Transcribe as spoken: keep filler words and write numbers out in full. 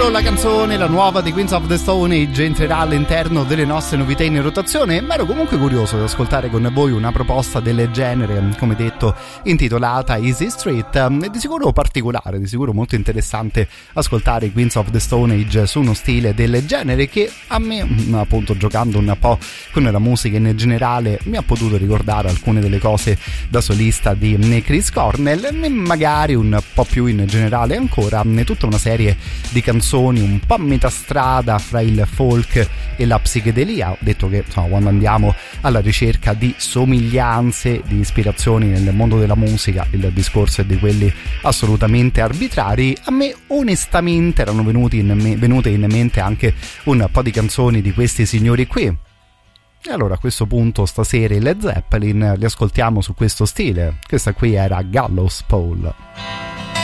Soul, la canzone, la nuova di Queens of the Stone Age, entrerà all'interno delle nostre novità in rotazione, ma ero comunque curioso di ascoltare con voi una proposta del genere, come detto, intitolata Easy Street, di sicuro particolare, di sicuro molto interessante ascoltare Queens of the Stone Age su uno stile del genere che a me, appunto, giocando un po' con la musica in generale, mi ha potuto ricordare alcune delle cose da solista di Chris Cornell, e magari un po' più in generale ancora tutta una serie di canzoni un po' a metà strada fra il folk e la psichedelia. Ho detto che insomma, quando andiamo alla ricerca di somiglianze, di ispirazioni nel mondo della musica, il discorso è di quelli assolutamente arbitrari. A me onestamente erano venuti in me, venute in mente anche un po' di canzoni di questi signori qui. E allora a questo punto stasera i Led Zeppelin li ascoltiamo su questo stile. Questa qui era Gallows Pole.